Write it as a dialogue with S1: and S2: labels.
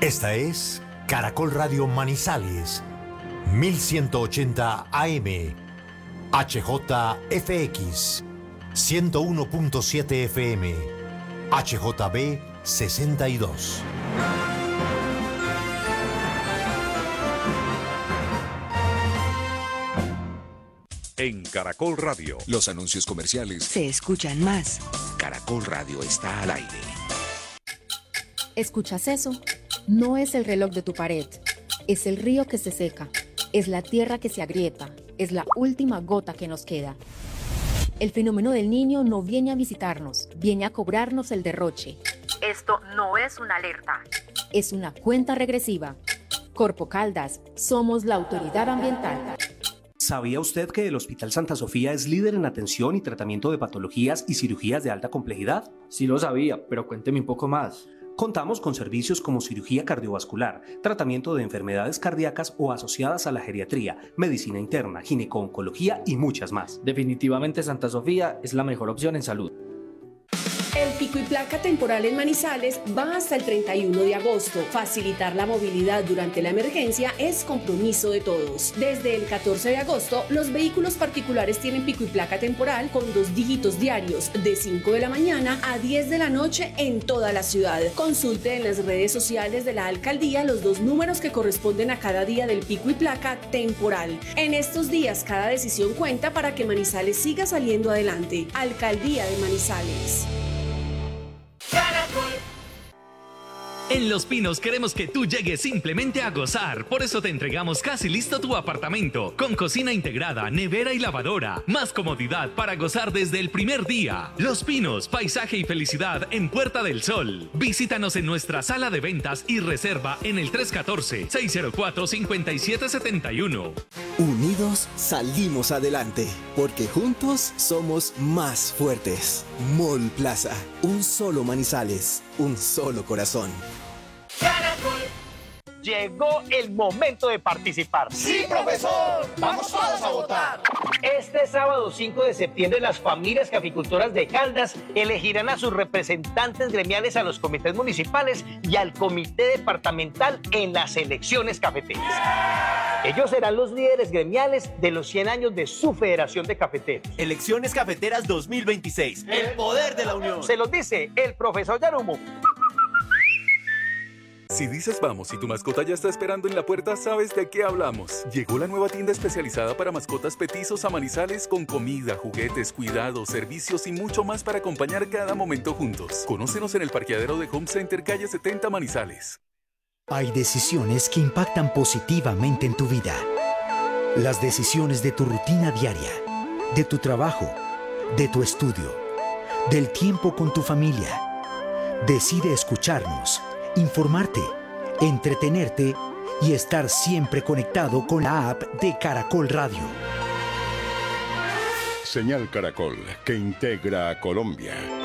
S1: Esta es Caracol Radio Manizales, 1180 AM, HJFX, 101.7 FM, HJB 62.
S2: En Caracol Radio,
S3: los anuncios comerciales
S4: se escuchan más.
S3: Caracol Radio está al aire.
S5: ¿Escuchas eso? No es el reloj de tu pared, es el río que se seca, es la tierra que se agrieta, es la última gota que nos queda. El fenómeno del Niño no viene a visitarnos, viene a cobrarnos el derroche. Esto no es una alerta, es una cuenta regresiva. Corpo Caldas, somos la autoridad ambiental.
S6: ¿Sabía usted que el Hospital Santa Sofía es líder en atención y tratamiento de patologías y cirugías de alta complejidad?
S7: Sí lo sabía, pero cuénteme un poco más.
S6: Contamos con servicios como cirugía cardiovascular, tratamiento de enfermedades cardíacas o asociadas a la geriatría, medicina interna, gineco-oncología y muchas más.
S7: Definitivamente Santa Sofía es la mejor opción en salud.
S8: El pico y placa temporal en Manizales va hasta el 31 de agosto. Facilitar la movilidad durante la emergencia es compromiso de todos. Desde el 14 de agosto, los vehículos particulares tienen pico y placa temporal con 2 dígitos diarios, de 5 de la mañana a 10 de la noche en toda la ciudad. Consulte en las redes sociales de la alcaldía los 2 números que corresponden a cada día del pico y placa temporal. En estos días, cada decisión cuenta para que Manizales siga saliendo adelante. Alcaldía de Manizales.
S9: En Los Pinos queremos que tú llegues simplemente a gozar. Por eso te entregamos casi listo tu apartamento, con cocina integrada, nevera y lavadora. Más comodidad para gozar desde el primer día. Los Pinos, paisaje y felicidad en Puerta del Sol. Visítanos en nuestra sala de ventas y reserva en el 314-604-5771.
S10: Unidos salimos adelante, porque juntos somos más fuertes. Mall Plaza, un solo Manizales, un solo corazón.
S11: Caracol. Llegó el momento de participar.
S12: ¡Sí, profesor! ¡Vamos todos a votar!
S11: Este sábado 5 de septiembre, las familias caficultoras de Caldas elegirán a sus representantes gremiales a los comités municipales y al comité departamental en las elecciones cafeteras. Ellos serán los líderes gremiales de los 100 años de su Federación de Cafeteros.
S12: Elecciones Cafeteras 2026. El poder de la unión.
S11: Se los dice el profesor Yarumo.
S2: Si dices vamos y tu mascota ya está esperando en la puerta, sabes de qué hablamos. Llegó la nueva tienda especializada para mascotas petizos a Manizales con comida, juguetes, cuidados, servicios y mucho más para acompañar cada momento juntos. Conócenos en el parqueadero de Home Center, calle 70 Manizales.
S13: Hay decisiones que impactan positivamente en tu vida. Las decisiones de tu rutina diaria, de tu trabajo, de tu estudio, del tiempo con tu familia. Decide escucharnos, informarte, entretenerte y estar siempre conectado con la app de Caracol Radio.
S14: Señal Caracol, que integra a Colombia.